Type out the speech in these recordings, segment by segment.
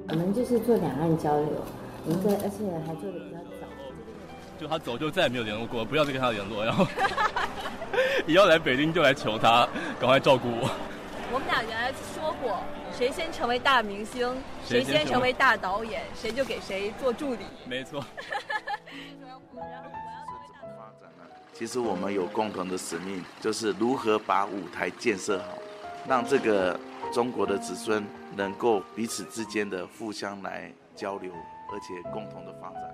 我们就是做两岸交流，而且还做的比较早。 就他走就再也没有联络过，不要再跟他联络，然后以后来北京就来求他赶快照顾我。 我们俩原来说过，谁先成为大明星，谁先成为大导演，谁就给谁做助理。 没错。 其实我们有共同的使命，就是如何把舞台建设好，让这个中国的子孙能够彼此之间的互相来交流，而且共同的发展。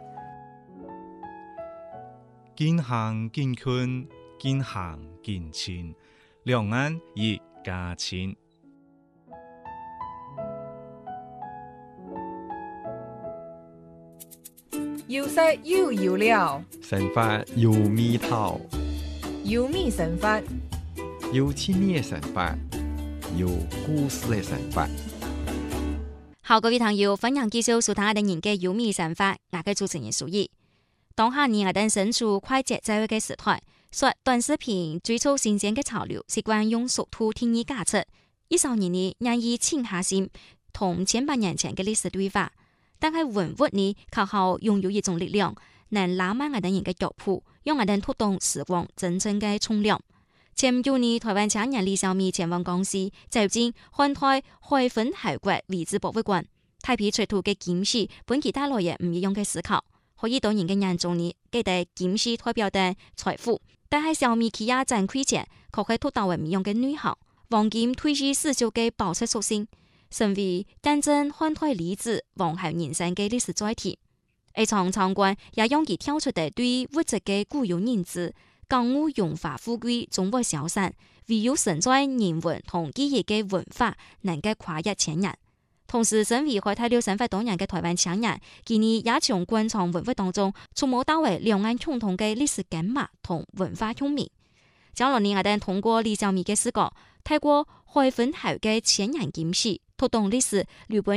近乡近村，近乡近亲，两岸一家亲。 要識要了， 神法要味頭， 要咪神法， 要千年嘅神法，有故事嘅神法。 好，各位朋友，分享介紹蘇塔的人嘅有味神法，我嘅主持人蘇怡。當下我哋身處快節奏嘅時代，刷短視頻追求新鮮嘅潮流，習慣用速度聽意價值。20年嚟，願意靜下心，同千百年前嘅歷史對話。但係文物呢，靠後擁有一種力量，能拉慢我哋人嘅腳步，讓我哋推動時光真正嘅重量。前唔久呢，台灣青年李小米前往江西，走進漢代海昏侯國遺址博物館，睇片出土嘅金飾，本其帶來嘅唔一樣嘅思考。可以到人嘅眼中呢，記得金飾代表的財富，但係小米企業賺虧錢，卻係突到為唔一樣嘅內涵。黃金褪去絲綢嘅寶石屬性。成為見證漢代歷史皇后人生嘅歷史載體。一場參觀也讓佢跳出的對物質嘅固有認知，感悟榮華富貴總會消散，唯有身在人文同記憶嘅文化能夠跨越千年。同時，身為海太六300多年嘅台灣青年，佢哋也從官場文物當中觸摸到為兩岸共同嘅歷史根脈同文化共鳴。將來呢，我哋通過李小米嘅視角，睇過海昏侯嘅千年金飾，推動歷史流本